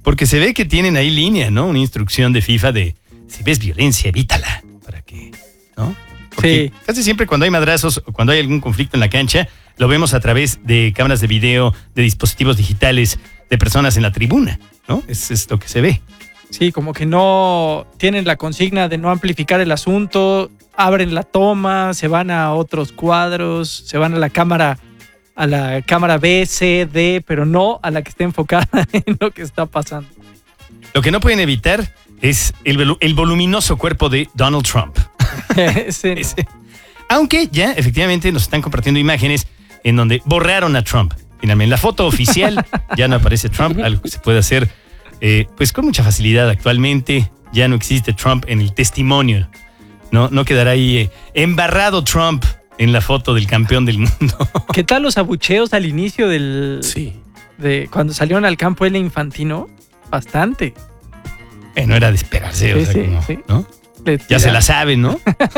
Porque se ve que tienen ahí línea, ¿no? Una instrucción de FIFA de si ves violencia, evítala. Para que, ¿no? Porque Sí. casi siempre cuando hay madrazos o cuando hay algún conflicto en la cancha, lo vemos a través de cámaras de video, de dispositivos digitales, de personas en la tribuna, ¿no? Es lo que se ve. Sí, como que no tienen la consigna de no amplificar el asunto, abren la toma, se van a otros cuadros, se van a la cámara B, C, D, pero no a la que esté enfocada en lo que está pasando. Lo que no pueden evitar es el voluminoso cuerpo de Donald Trump. Sí, no. Aunque ya efectivamente nos están compartiendo imágenes en donde borraron a Trump. Finalmente, en la foto oficial ya no aparece Trump, algo que se puede hacer pues con mucha facilidad actualmente. Ya no existe Trump en el testimonio. No quedará ahí embarrado Trump en la foto del campeón del mundo. ¿Qué tal los abucheos al inicio Sí. de cuando salieron al campo el Infantino? Bastante. No era de esperarse, o sea, Sí, como, sí. ¿no? Ya se la sabe, ¿no?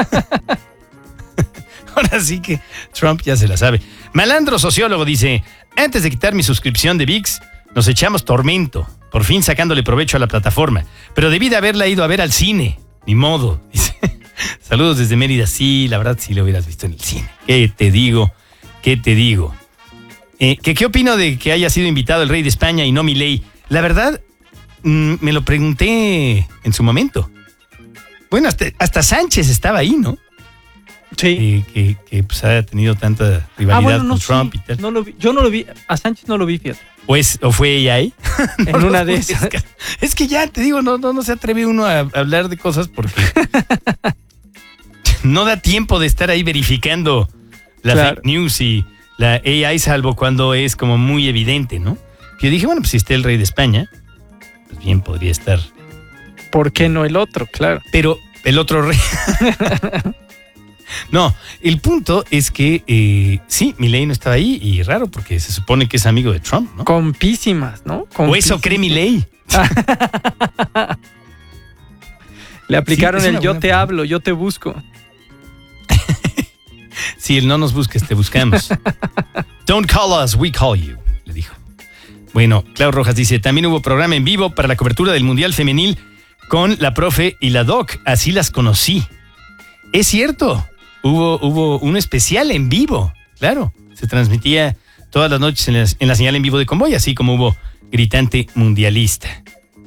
Ahora sí que Trump ya se la sabe. Malandro sociólogo dice, antes de quitar mi suscripción de ViX, nos echamos Tormento, por fin sacándole provecho a la plataforma, pero debí de haberla ido a ver al cine, ni modo. Dice, saludos desde Mérida. Sí, la verdad sí lo hubieras visto en el cine. ¿Qué te digo? ¿Qué opino de que haya sido invitado el rey de España y no Milei? La verdad, me lo pregunté en su momento. Bueno, hasta Sánchez estaba ahí, ¿no? Sí. Que pues ha tenido tanta rivalidad con Trump y tal. No lo vi. Yo no lo vi. A Sánchez no lo vi, fíjate. Pues, ¿o fue ella ahí? En una de esas. Es que ya te digo, no se atreve uno a hablar de cosas porque no da tiempo de estar ahí verificando la fake news y la AI, salvo cuando es como muy evidente, ¿no? Yo dije, bueno, pues si está el rey de España, pues bien podría estar. ¿Por qué no el otro? Claro. Pero el otro rey. No, el punto es que sí, Milei no estaba ahí y raro porque se supone que es amigo de Trump, ¿no? Compísimas, ¿no? O eso cree Milei. Le aplicaron Sí, es el una yo buena te pregunta. hablo, yo te busco. Sí, el no nos busques, te buscamos. Don't call us, we call you, le dijo. Bueno, Clau Rojas dice, también hubo programa en vivo para la cobertura del Mundial Femenil con la profe y la doc, así las conocí. Es cierto, hubo un especial en vivo, claro. Se transmitía todas las noches en la señal en vivo de Convoy, así como hubo Gritante Mundialista.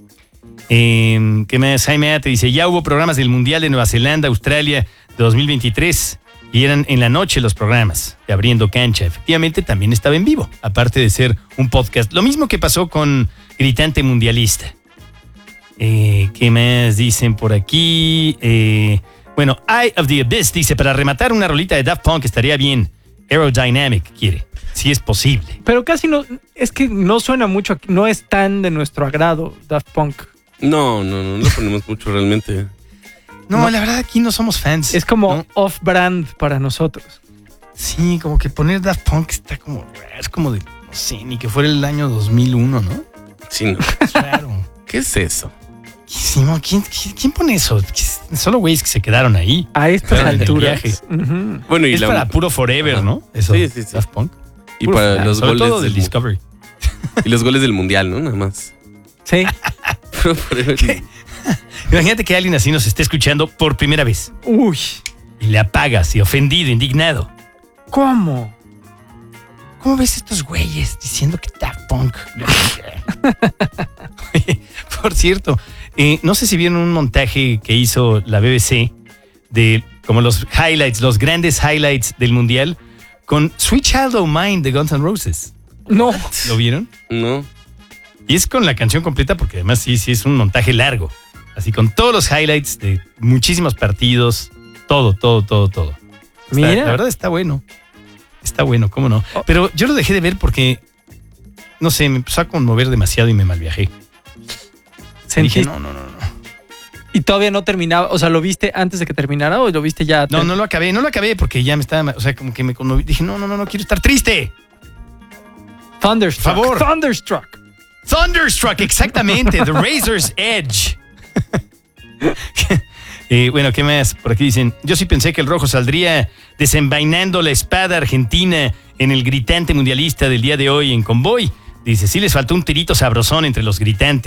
¿Qué más? Jaime Ate dice, ya hubo programas del Mundial de Nueva Zelanda, Australia de 2023 y eran en la noche los programas de Abriendo Cancha. Efectivamente también estaba en vivo, aparte de ser un podcast. Lo mismo que pasó con Gritante Mundialista. ¿Qué más dicen por aquí? Bueno, Eye of the Abyss dice, para rematar una rolita de Daft Punk estaría bien. Aerodynamic quiere, si es posible. Pero casi no, es que no suena mucho, no es tan de nuestro agrado Daft Punk. No ponemos mucho realmente. No, la verdad aquí no somos fans. Es como ¿no? off-brand para nosotros. Sí, como que poner Daft Punk está como, es como de, no sé, ni que fuera el año 2001, ¿no? Sí, no. Es raro. ¿Qué es eso? ¿Quién pone eso? Solo güeyes que se quedaron ahí. A estas Fueron en el alturas. viaje. Ujú. Bueno, y Es para puro Forever, Ajá. ¿no? Eso, Sí. Daft Punk. Y Puro para final. los Sobre goles todo del del Discovery. Y los goles del mundial, ¿no? Nada más. Sí. Pero por eso- Imagínate que alguien así nos esté escuchando por primera vez Uy, y le apagas y ofendido, indignado. ¿cómo? ¿Cómo ves estos güeyes diciendo que Daft Punk? Oye, por cierto, no sé si vieron un montaje que hizo la BBC de como los highlights, los grandes highlights del mundial con Sweet Child O' Mine de Guns N' Roses. No. ¿Lo vieron? No. Y es con la canción completa porque además sí es un montaje largo. Así con todos los highlights de muchísimos partidos, todo. Mira. La verdad está bueno. Está bueno, ¿cómo no? Oh. Pero yo lo dejé de ver porque, no sé, me empezó a conmover demasiado y me malviajé. Dije, no. Y todavía no terminaba, o sea, ¿lo viste antes de que terminara o lo viste ya? No lo acabé porque ya me estaba, o sea, como que me conmoví. Dije, no quiero estar triste. Thunderstruck. Por favor. Thunderstruck. Thunderstruck, exactamente, The Razor's Edge. Bueno, ¿qué más? Por aquí dicen, yo sí pensé que el rojo saldría desenvainando la espada argentina en el gritante mundialista del día de hoy en Convoy. Dice, sí les faltó un tirito sabrosón entre los gritantes.